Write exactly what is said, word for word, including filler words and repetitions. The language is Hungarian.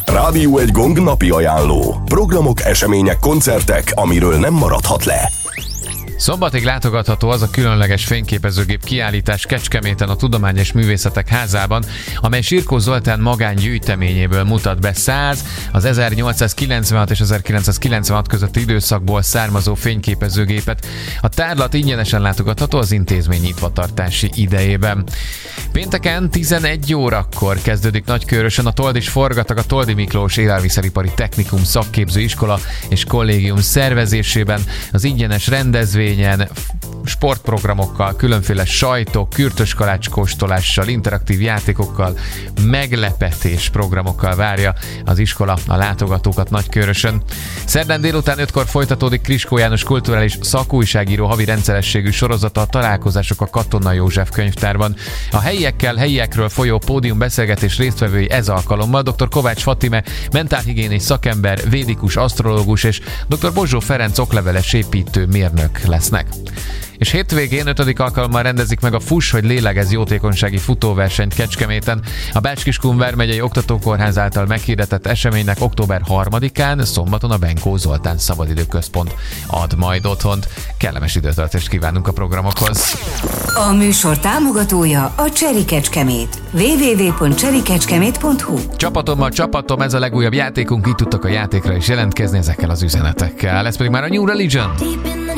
Rádió egy gong napi ajánló. Programok, események, koncertek, amiről nem maradhat le. Szombatig látogatható az a különleges fényképezőgép kiállítás Kecskeméten a Tudományos Művészetek Házában, amely Sirkó Zoltán magángyűjteményéből mutat be száz, az ezernyolcszázkilencvenhat és ezerkilencszázkilencvenhat közötti időszakból származó fényképezőgépet. A tárlat ingyenesen látogatható az intézmény nyitvatartási idejében. Pénteken tizenegy órakor kezdődik Nagykőrösön a Told és Forgatag a Toldi Miklós Élelmiszeripari Technikum Szakképzőiskola és Kollégium szervezésében. Az ingyenes rendezvény sportprogramokkal, különféle sajtok, kürtös kalács kóstolással, interaktív játékokkal, meglepetés programokkal várja az iskola a látogatókat Nagykőrösön. Szerdán délután ötkor folytatódik Kriskó János kulturális szakújságíró havi rendszerességű sorozata, a Találkozások a Katona József könyvtárban. A helyiekkel, helyiekről folyó pódium beszélgetés résztvevői ez alkalommal dr. Kovács Fatime, mentálhigiénés szakember, védikus, asztrológus és dr. Bozsó Ferenc okleveles építő mérnök lesznek. És hétvégén ötödik alkalommal rendezik meg a Fuss, hogy lélegez jótékonysági futóversenyt Kecskeméten. A Bács-Kiskun vármegyei oktatókórház által meghirdetett eseménynek október harmadikán, szombaton a Benkó Zoltán Szabadidőközpont ad majd otthont. Kellemes időtöltést kívánunk a programokhoz. A műsor támogatója a Cseri Kecskemét. double-u double-u double-u pont cseri kecskemét pont hu. Csapatommal csapatom, ez a legújabb játékunk, így tudtak a játékra is jelentkezni ezekkel az üzenetekkel. Ez pedig már a New Religion.